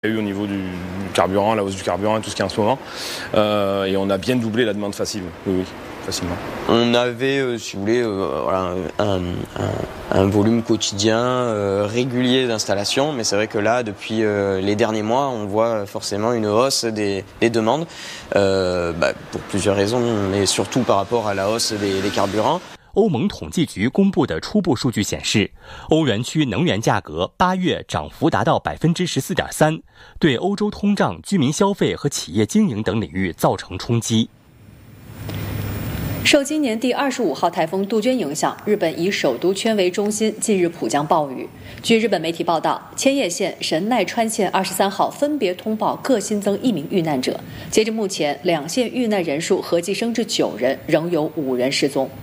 Au niveau du carburant, la hausse du carburant et tout ce qui est en ce moment. Et on a bien doublé la demande facile, oui, facilement. On avait, si vous voulez, voilà, un volume quotidien régulier d'installation, mais c'est vrai que là, depuis les derniers mois, on voit forcément une hausse des demandes, pour plusieurs raisons, mais surtout par rapport à la hausse des carburants. 欧盟统计局公布的初步数据显示，欧元区能源价格8月涨幅达到 14.3%， 对欧洲通胀、居民消费和企业经营等领域造成冲击。 受今年第25号台风杜鹃影响，日本以首都圈为中心，近日普降暴雨。据日本媒体报道，千叶县、神奈川县23号分别通报各新增1名遇难者。截至目前，两县遇难人数合计升至9人，仍有5人失踪。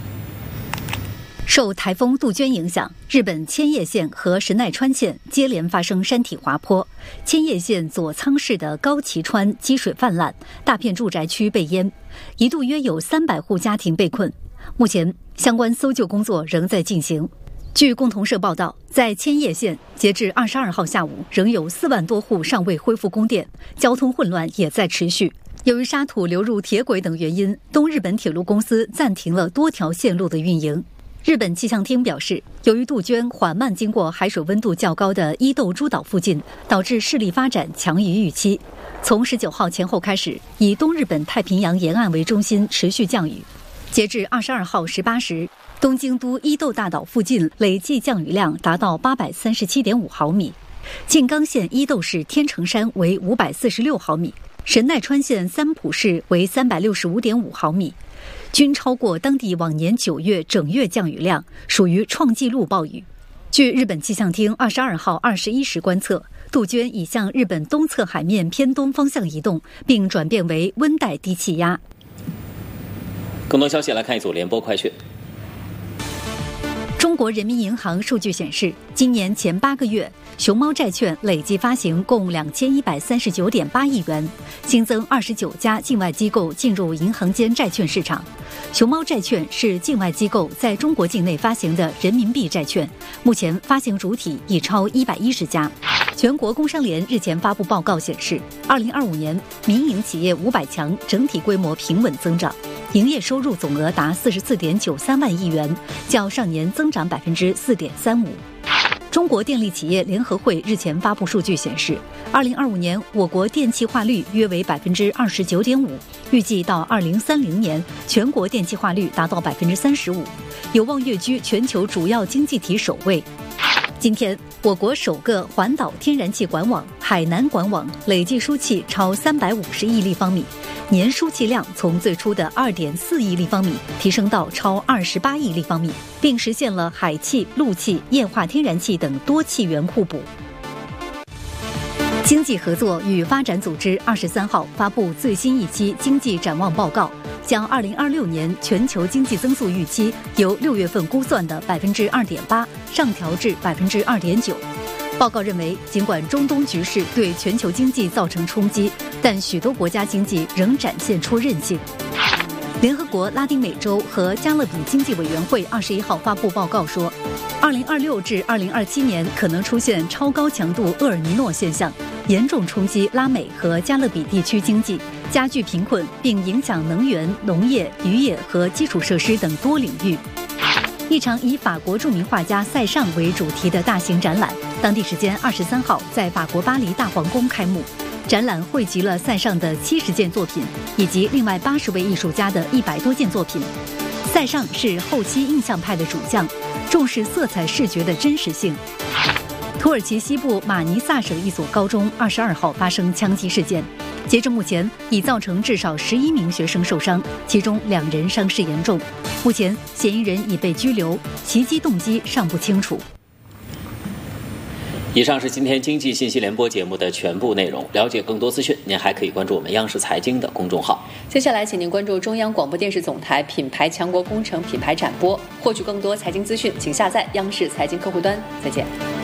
受台风杜鹃影响，日本千叶县和神奈川县接连发生山体滑坡。千叶县佐仓市的高崎川积水泛滥，大片住宅区被淹，一度约有300户家庭被困。目前相关搜救工作仍在进行。据共同社报道，在千叶县，截至22号下午，仍有4万多户尚未恢复供电，交通混乱也在持续。由于沙土流入铁轨等原因，东日本铁路公司暂停了多条线路的运营。日本气象厅表示，由于杜鹃缓慢经过海水温度较高的伊豆诸岛附近，导致势力发展强于预期。从19号前后开始，以东日本太平洋沿岸为中心持续降雨。截至22号18时，东京都伊豆大岛附近累计降雨量达到837.5毫米，静冈县伊豆市天成山为546毫米，神奈川县三浦市为365.5毫米。均超过当地往年9月整月降雨量，属于创纪录暴雨。据日本气象厅22号21时观测，杜鹃已向日本东侧海面偏东方向移动，并转变为温带低气压。 更多消息来看一组联播快讯。 中国人民银行数据显示，今年前8个月，熊猫债券累计发行共2139.8亿元，新增29家境外机构进入银行间债券市场。熊猫债券是境外机构在中国境内发行的人民币债券，目前发行主体已超110家。全国工商联日前发布报告显示，2025年民营企业500强整体规模平稳增长，营业收入总额达44.93万亿元，较上年增长4.35%。中国电力企业联合会日前发布数据显示，2025年我国电气化率约为29.5%，预计到2030年全国电气化率达到35%，有望跃居全球主要经济体首位。今天，我国首个环岛天然气管网海南管网累计输气超350亿立方米，年输气量从最初的2.4亿立方米提升到超28亿立方米，并实现了海气、陆气、液化天然气等多气源互补。经济合作与发展组织23号发布最新一期经济展望报告，将2026年全球经济增速预期由6月份估算的2.8%上调至2.9%。报告认为，尽管中东局势对全球经济造成冲击，但许多国家经济仍展现出韧性。联合国拉丁美洲和加勒比经济委员会21号发布报告说，2026至2027年可能出现超高强度厄尔尼诺现象，严重冲击拉美和加勒比地区经济，加剧贫困，并影响能源、农业、渔业和基础设施等多领域。一场以法国著名画家塞尚为主题的大型展览，当地时间23号在法国巴黎大皇宫开幕。展览汇集了塞尚的70件作品，以及另外80位艺术家的100多件作品。塞尚是后期印象派的主将，重视色彩视觉的真实性。土耳其西部马尼萨省一所高中22号发生枪击事件，截至目前已造成至少11名学生受伤，其中2人伤势严重。目前嫌疑人已被拘留，袭击动机尚不清楚。 以上是今天经济信息联播节目的全部内容。了解更多资讯，您还可以关注我们央视财经的公众号。 接下来，请您关注中央广播电视总台品牌强国工程品牌展播，获取更多财经资讯，请下载央视财经客户端。再见。